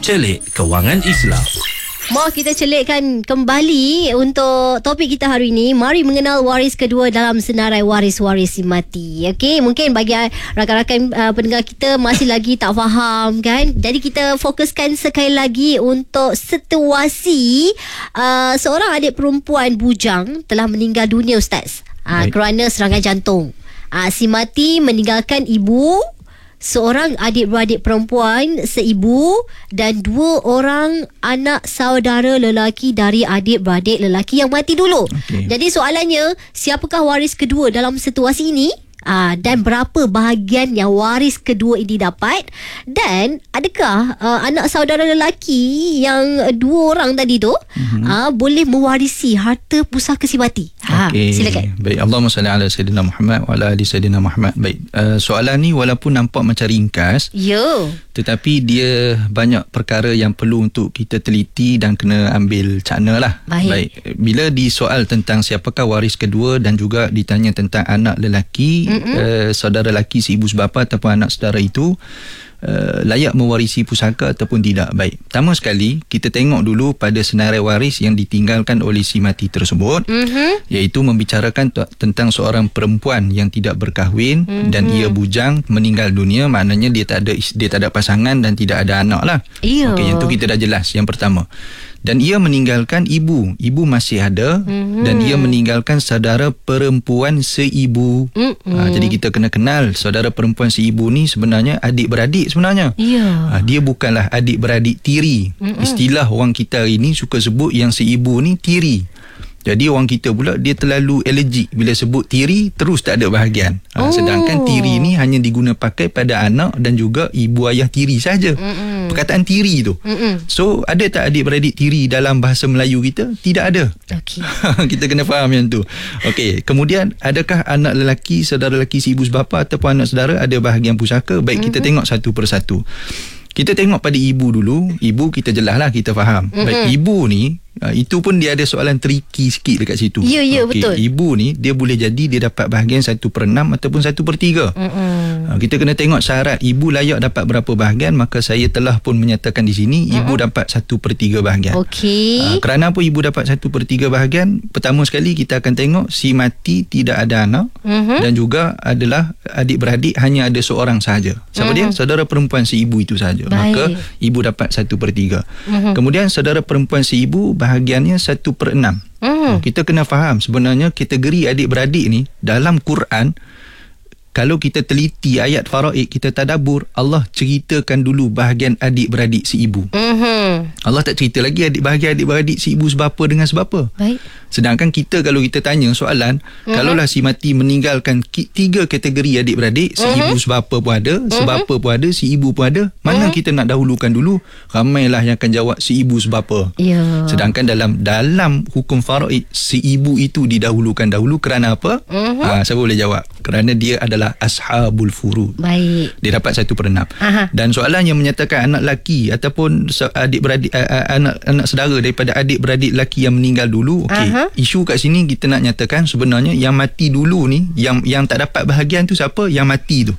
Celik Kewangan Islam. Mau kita celikkan kembali untuk topik kita hari ini. Mari mengenal waris kedua dalam senarai waris-waris si mati. Okey, mungkin bagi rakan-rakan pendengar kita masih lagi tak faham kan. Jadi kita fokuskan sekali lagi untuk situasi seorang adik perempuan bujang telah meninggal dunia, Ustaz. Kerana serangan jantung. Si mati meninggalkan ibu, seorang adik-beradik perempuan seibu dan 2 orang anak saudara lelaki dari adik-beradik lelaki yang mati dulu. Jadi soalannya, siapakah waris kedua dalam situasi ini? Dan berapa bahagian yang waris kedua ini dapat? Dan adakah anak saudara lelaki yang 2 orang tadi tu boleh mewarisi harta pusaka si mati? Silakan. Baik, Allahumma salli ala Sayyidina Muhammad wa ala ali Sayyidina Muhammad. Baik, soalan ni walaupun nampak macam ringkas, tetapi dia banyak perkara yang perlu untuk kita teliti dan kena ambil cakna lah. Baik, bila disoal tentang siapakah waris kedua dan juga ditanya tentang anak lelaki, saudara lelaki seibu sebapa ataupun anak saudara itu layak mewarisi pusaka ataupun tidak. Baik, pertama sekali kita tengok dulu pada senarai waris yang ditinggalkan oleh si mati tersebut, iaitu membicarakan tentang seorang perempuan yang tidak berkahwin dan ia bujang meninggal dunia. Maknanya dia tak ada pasangan dan tidak ada anak lah. Okey, yang tu kita dah jelas yang pertama. Dan ia meninggalkan ibu masih ada, dan ia meninggalkan saudara perempuan seibu. Jadi kita kena kenal saudara perempuan seibu ni sebenarnya adik-beradik sebenarnya. Dia bukanlah adik-beradik tiri. Istilah orang kita ini suka sebut yang seibu ni tiri. Jadi orang kita pula dia terlalu allergic bila sebut tiri, terus tak ada bahagian. Sedangkan tiri ni hanya diguna pakai pada anak dan juga ibu ayah tiri saja. Perkataan tiri tu. So ada tak adik-beradik tiri dalam bahasa Melayu kita? Tidak ada. Kita kena faham yang tu. Okey, kemudian adakah anak lelaki, saudara lelaki si ibu sebapa ataupun anak saudara ada bahagian pusaka? Baik, kita tengok satu persatu. Kita tengok pada ibu dulu. Ibu kita jelaslah, kita faham. Baik, ibu ni itu pun dia ada soalan tricky sikit dekat situ. Betul. Ibu ni dia boleh jadi dia dapat bahagian 1/6 ataupun 1/3. Kita kena tengok syarat ibu layak dapat berapa bahagian. Maka saya telah pun menyatakan di sini ibu dapat 1/3 bahagian. Kerana apa ibu dapat 1/3 bahagian? Pertama sekali kita akan tengok si mati tidak ada anak, dan juga adalah adik-beradik hanya ada seorang sahaja. Siapa dia? Saudara perempuan si ibu itu sahaja. Maka ibu dapat 1/3. Kemudian saudara perempuan si ibu bahagiannya 1/6. Kita kena faham sebenarnya kategori adik-beradik ni dalam Quran, kalau kita teliti ayat faraid, kita tadabbur, Allah ceritakan dulu bahagian adik-beradik si ibu. Allah tak cerita lagi bahagian adik-beradik si ibu sebapa dengan sebapa. Sedangkan kita kalau kita tanya soalan, kalaulah si mati meninggalkan 3 kategori adik-beradik, si ibu sebapa pun ada, sebapa pun ada, si ibu pun ada, mana kita nak dahulukan dulu? Ramailah yang akan jawab si ibu sebapa. Sedangkan dalam hukum faraid, si ibu itu didahulukan dahulu kerana apa? Siapa boleh jawab? Kerana dia adalah ashabul furud. Dia dapat 1/6. Dan soalan yang menyatakan anak lelaki ataupun adik-beradik, anak saudara daripada adik-beradik lelaki yang meninggal dulu, isu kat sini kita nak nyatakan sebenarnya yang mati dulu ni, yang tak dapat bahagian tu siapa? Yang mati tu.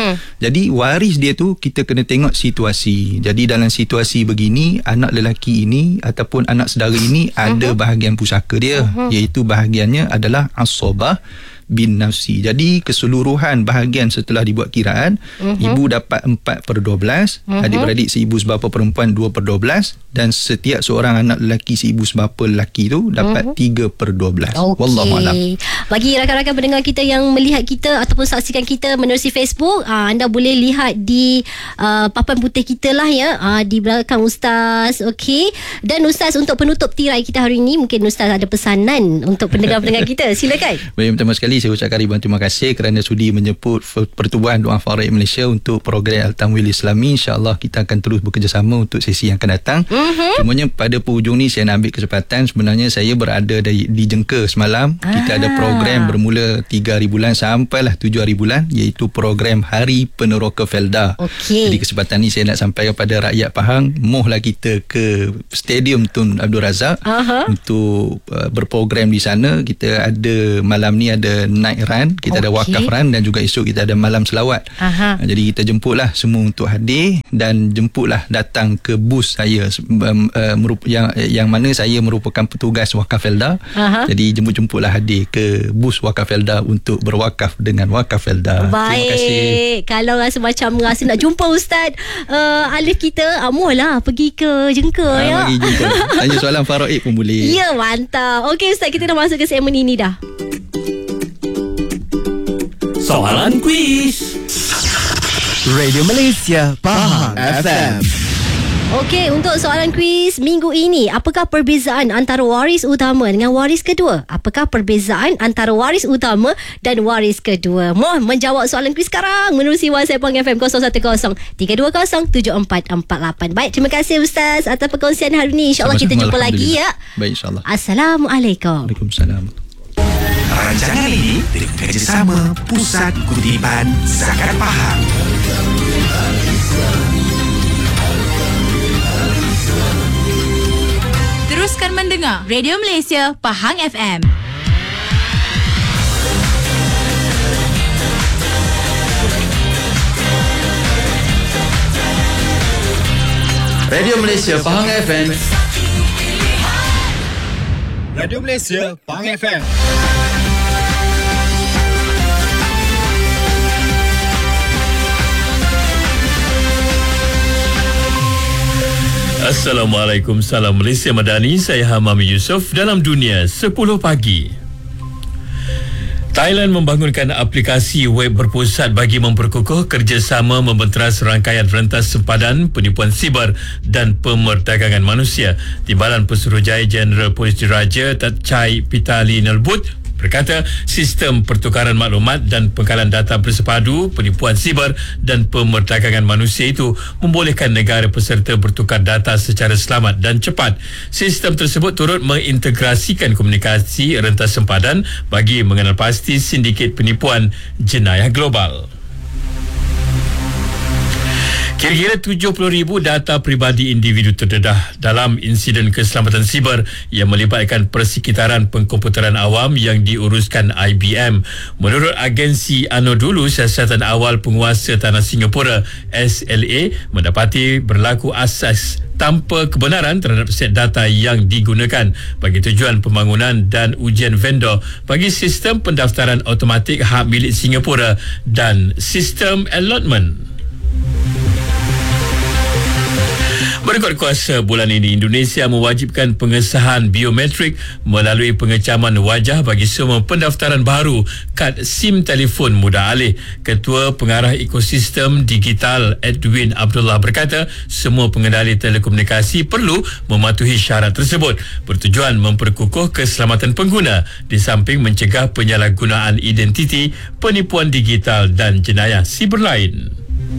Jadi waris dia tu kita kena tengok situasi. Jadi dalam situasi begini, anak lelaki ini ataupun anak saudara ini ada bahagian pusaka dia, iaitu bahagiannya adalah as-sobah bin nafsi. Jadi keseluruhan bahagian setelah dibuat kiraan, ibu dapat 4/12, adik-beradik seibu sebapa perempuan 2/12, dan setiap seorang anak lelaki seibu sebapa lelaki tu dapat 3/12. Wallahu a'lam. Bagi rakan-rakan pendengar kita yang melihat kita ataupun saksikan kita menerusi Facebook, anda boleh lihat di papan putih kita lah ya, di belakang Ustaz. Okey. Dan Ustaz, untuk penutup tirai kita hari ini, mungkin Ustaz ada pesanan untuk pendengar-pendengar kita. Silakan. Baik, pertama sekali saya ucapkan ribuan terima kasih kerana sudi menyebut Pertubuhan Doa Faraid Malaysia untuk program Al-Tamwil Islami. InsyaAllah kita akan terus bekerjasama untuk sesi yang akan datang. Cumanya pada penghujung ni saya nak ambil kesempatan, sebenarnya saya berada di Jengka semalam. Kita ada program bermula 3 hari bulan sampailah 7 hari bulan, iaitu program program Hari Peneroka Felda. Jadi kesempatan ni saya nak sampaikan kepada rakyat Pahang, mohlah kita ke Stadium Tun Abdul Razak untuk berprogram di sana. Kita ada malam ni ada night run, kita ada wakaf run, dan juga esok kita ada malam selawat. Jadi kita jemputlah semua untuk hadir, dan jemputlah datang ke bus saya yang mana saya merupakan petugas wakaf Felda. Jadi jemputlah hadir ke bus wakaf Felda untuk berwakaf dengan wakaf Felda. Terima kasih. Kalau rasa macam nak jumpa Ustaz Alif kita, mohlah pergi ke Jengka ya. Pergi jumpa. Tanya soalan faraid pun boleh. Ya, mantap. Okey Ustaz, kita dah masuk ke segmen ini dah. Soalan kuis Radio Malaysia Pahang FM. Okey, untuk soalan kuis minggu ini, apakah perbezaan antara waris utama dengan waris kedua? Apakah perbezaan antara waris utama dan waris kedua? Mohon menjawab soalan kuis sekarang menerusi WhatsApp Pahang FM 0103207448. Baik, terima kasih Ustaz atas perkongsian hari ini. InsyaAllah kita jumpa lagi ya. Baik, insyaAllah. Assalamualaikum. Waalaikumsalam. Rancangan ini dengan kerjasama Pusat Kutipan Zakat Pahang. Teruskan mendengar Radio Malaysia Pahang FM. Radio Malaysia Pahang FM. Radio Malaysia Pahang FM. Assalamualaikum, salam Malaysia Madani. Saya Hamami Yusof dalam Dunia 10 Pagi. Thailand membangunkan aplikasi web berpusat bagi memperkukuh kerjasama membentera serangkaian rentas sempadan, penipuan siber dan pemerdagangan manusia. Timbalan Pesuruhjaya Jeneral Polis Diraja Tat Chai Pitali Nelbut berkata sistem pertukaran maklumat dan pengkalan data bersepadu, penipuan siber dan pemerdagangan manusia itu membolehkan negara peserta bertukar data secara selamat dan cepat. Sistem tersebut turut mengintegrasikan komunikasi rentas sempadan bagi mengenal pasti sindiket penipuan jenayah global. Kira-kira 70,000 data peribadi individu terdedah dalam insiden keselamatan siber yang melibatkan persekitaran pengkomputeran awam yang diuruskan IBM. Menurut agensi Anadolu, Siasatan Awal Penguasa Tanah Singapura SLA mendapati berlaku asas tanpa kebenaran terhadap set data yang digunakan bagi tujuan pembangunan dan ujian vendor bagi sistem pendaftaran automatik hak milik Singapura dan sistem allotment. Berikut kuasa bulan ini, Indonesia mewajibkan pengesahan biometrik melalui pengecaman wajah bagi semua pendaftaran baru kad SIM telefon mudah alih. Ketua Pengarah Ekosistem Digital Edwin Abdullah berkata semua pengendali telekomunikasi perlu mematuhi syarat tersebut bertujuan memperkukuh keselamatan pengguna di samping mencegah penyalahgunaan identiti, penipuan digital dan jenayah siber lain.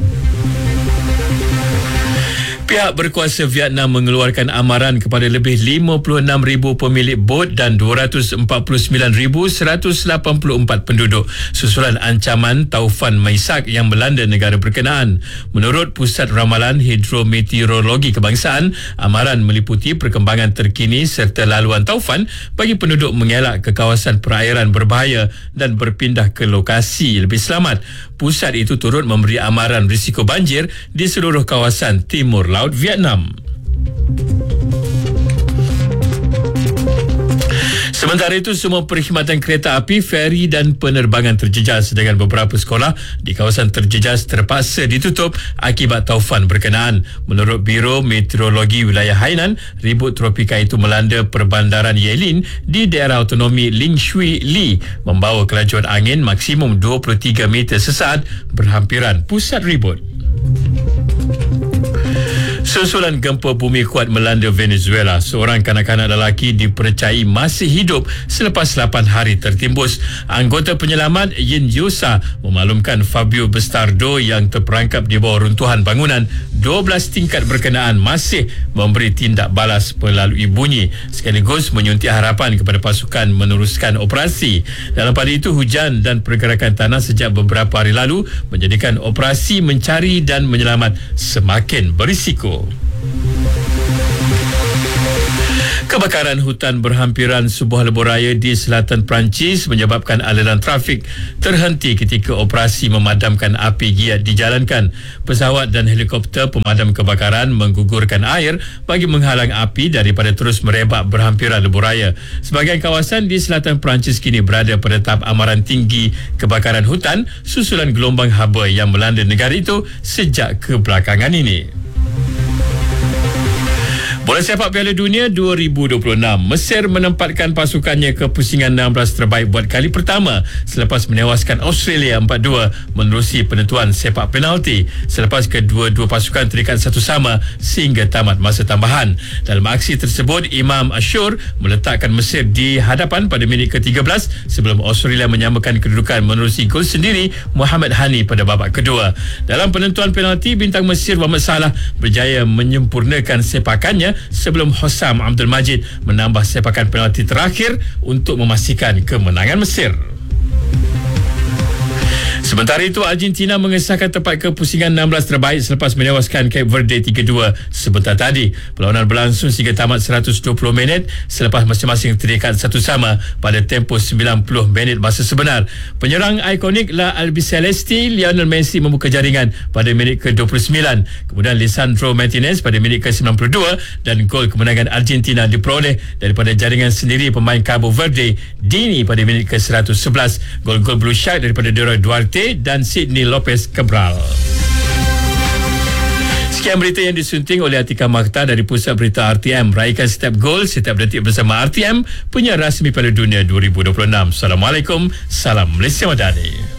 Pihak berkuasa Vietnam mengeluarkan amaran kepada lebih 56,000 pemilik bot dan 249,184 penduduk susulan ancaman taufan Maisak yang melanda negara berkenaan. Menurut Pusat Ramalan Hidrometeorologi Kebangsaan, amaran meliputi perkembangan terkini serta laluan taufan bagi penduduk mengelak ke kawasan perairan berbahaya dan berpindah ke lokasi lebih selamat. Pusat itu turut memberi amaran risiko banjir di seluruh kawasan Timur Laut Vietnam. Sementara itu, semua perkhidmatan kereta api, feri dan penerbangan terjejas dengan beberapa sekolah di kawasan terjejas terpaksa ditutup akibat taufan berkenaan. Menurut Biro Meteorologi Wilayah Hainan, ribut tropika itu melanda perbandaran Yelin di daerah autonomi Ling Shui Li, membawa kelajuan angin maksimum 23 meter sesaat berhampiran pusat ribut. Susulan gempa bumi kuat melanda Venezuela, seorang kanak-kanak lelaki dipercayai masih hidup selepas 8 hari tertimbus. Anggota penyelamat Yin Yusa memaklumkan Fabio Bastardo yang terperangkap di bawah runtuhan bangunan 12 tingkat berkenaan masih memberi tindak balas melalui bunyi, sekaligus menyuntik harapan kepada pasukan meneruskan operasi. Dalam pada itu, hujan dan pergerakan tanah sejak beberapa hari lalu menjadikan operasi mencari dan menyelamat semakin berisiko. Kebakaran hutan berhampiran sebuah lebuhraya di selatan Perancis menyebabkan aliran trafik terhenti ketika operasi memadamkan api giat dijalankan. Pesawat dan helikopter pemadam kebakaran menggugurkan air bagi menghalang api daripada terus merebak berhampiran lebuhraya. Sebahagian kawasan di selatan Perancis kini berada pada tahap amaran tinggi kebakaran hutan susulan gelombang haba yang melanda negara itu sejak kebelakangan ini. Bola sepak Piala Dunia 2026, Mesir menempatkan pasukannya ke pusingan 16 terbaik buat kali pertama selepas menewaskan Australia 4-2 menerusi penentuan sepak penalti selepas kedua-dua pasukan terikat satu sama sehingga tamat masa tambahan. Dalam aksi tersebut, Imam Ashur meletakkan Mesir di hadapan pada minit ke-13 sebelum Australia menyamakan kedudukan menerusi gol sendiri Muhammad Hani pada babak kedua. Dalam penentuan penalti, bintang Mesir Mohamed Salah berjaya menyempurnakan sepakannya sebelum Hossam Abdul Majid menambah sepakan penalti terakhir untuk memastikan kemenangan Mesir. Sementara itu, Argentina mengesahkan tempat ke pusingan 16 terbaik selepas menewaskan Cape Verde 3-2 sebentar tadi. Perlawanan berlangsung sehingga tamat 120 minit selepas masing-masing terikat satu sama pada tempoh 90 minit masa sebenar. Penyerang ikonik La Albiceleste Lionel Messi membuka jaringan pada minit ke-29. Kemudian Lisandro Martinez pada minit ke-92 dan gol kemenangan Argentina diperoleh daripada jaringan sendiri pemain Cabo Verde Dini pada minit ke-111. Gol-gol Blue Shark daripada Dora Duarte dan Sidney Lopez Cabral. Sekian berita yang disunting oleh Atika Makhtar dari Pusat Berita RTM. Raikan setiap gol, setiap detik bersama RTM, penyiar rasmi Piala Dunia 2026. Assalamualaikum, salam Malaysia Madani.